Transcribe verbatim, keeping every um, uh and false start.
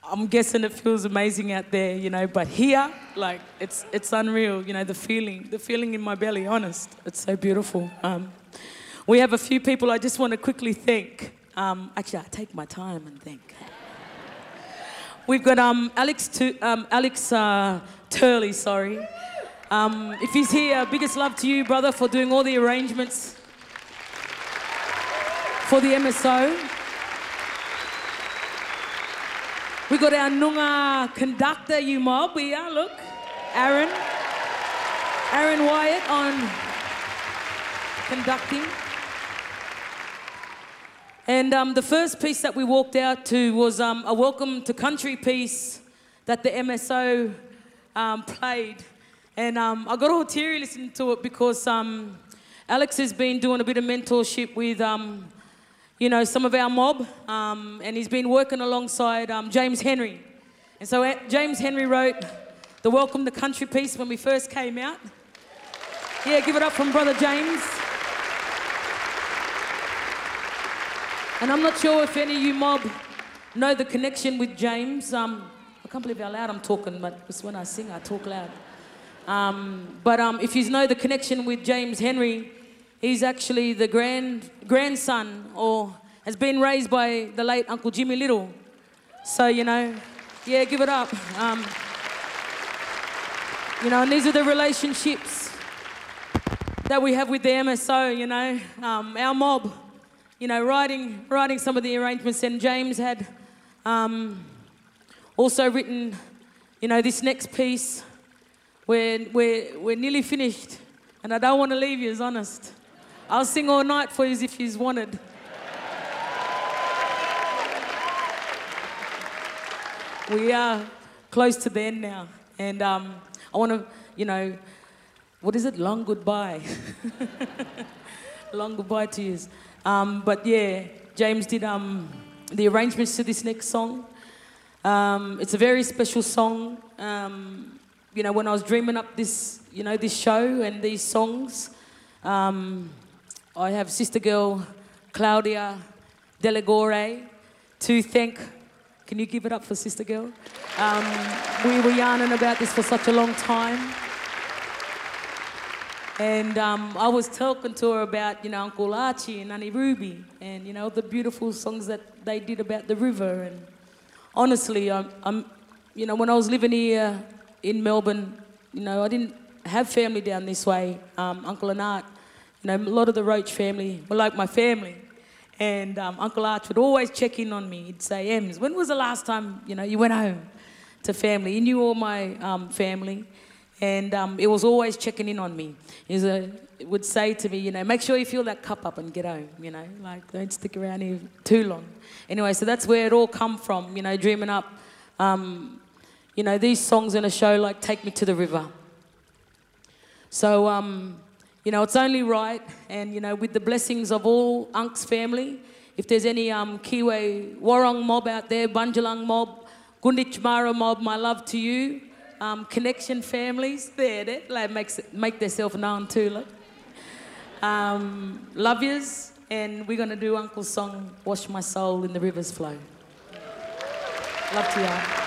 I'm guessing it feels amazing out there, you know, but here, like, it's it's unreal, you know, the feeling, the feeling in my belly, honest. It's so beautiful. Um, we have a few people I just want to quickly thank. Um, actually, I take my time and thank. We've got um, Alex, tu- um, Alex uh, Turley, sorry. Um, if he's here, biggest love to you, brother, for doing all the arrangements for the M S O. We got our Noongar conductor, you mob. We are, look, Aaron. Aaron Wyatt on conducting. And um, the first piece that we walked out to was um, a Welcome to Country piece that the M S O um, played. And um, I got all teary listening to it because um, Alex has been doing a bit of mentorship with um, you know, some of our mob, um, and he's been working alongside um, James Henry. And so uh, James Henry wrote the Welcome to Country piece when we first came out. Yeah, give it up from Brother James. And I'm not sure if any of you mob know the connection with James. Um, I can't believe how loud I'm talking, but it's when I sing, I talk loud. Um, but um, if you know the connection with James Henry, he's actually the grand grandson, or has been raised by the late Uncle Jimmy Little. So, you know, yeah, give it up. Um, you know, and these are the relationships that we have with the M S O, you know. Um, our mob, you know, writing, writing some of the arrangements, and James had um, also written, you know, this next piece. We're, we're, we're nearly finished, and I don't want to leave you, as honest. I'll sing all night for you if you's wanted. We are close to the end now. And um, I want to, you know, what is it? Long goodbye. Long goodbye to you. Um, but yeah, James did um, the arrangements to this next song. Um, it's a very special song. Um, you know, when I was dreaming up this, you know, this show and these songs, um, I have sister girl Claudia Delegore to thank. Can you give it up for sister girl? Um, we were yarning about this for such a long time. And um, I was talking to her about, you know, Uncle Archie and Auntie Ruby and, you know, the beautiful songs that they did about the river. And honestly, I'm, I'm, you know, when I was living here in Melbourne, you know, I didn't have family down this way, um, Uncle and Aunt. You know, a lot of the Roach family were like my family. And um, Uncle Arch would always check in on me. He'd say, Ems, when was the last time, you know, you went home to family? He knew all my um, family. And um, it was always checking in on me. He was a, would say to me, you know, make sure you fill that cup up and get home, you know, like don't stick around here too long. Anyway, so that's where it all come from, you know, dreaming up, um, you know, these songs in a show like Take Me to the River. So, um, you know, it's only right, and, you know, with the blessings of all Unc's family, if there's any um, Kiwi Warong mob out there, Bunjalung mob, Gunditj Mara mob, my love to you. Um, connection families, there, they like makes it, make themselves known too. Look. Um, love yous, and we're going to do Uncle's song, Wash My Soul in the River's Flow. Love to y'all.